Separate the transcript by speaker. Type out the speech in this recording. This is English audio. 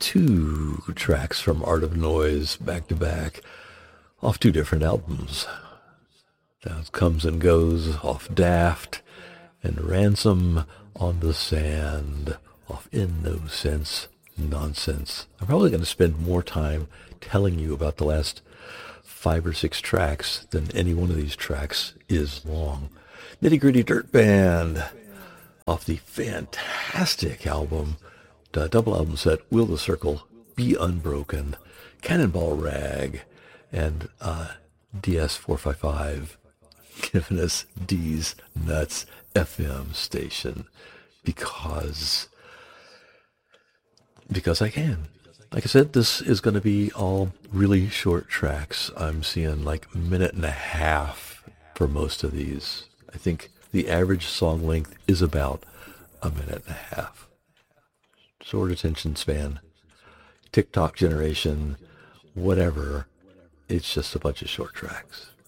Speaker 1: two tracks from Art of Noise back to back off two different albums. That Comes and Goes off Daft and Ransom on the Sand off In No Sense Nonsense. I'm probably going to spend more time telling you about the last 5 or 6 tracks than any one of these tracks is long. Nitty Gritty Dirt Band off the fantastic album, the double album set, Will the Circle Be Unbroken, Cannonball Rag, and DS455 giving us D's Nuts FM station because I can. Like I said, this is going to be all really short tracks. I'm seeing like 1.5 minutes for most of these. I think the average song length is about 1.5 minutes. Short attention span, TikTok generation, whatever. It's just a bunch of short tracks.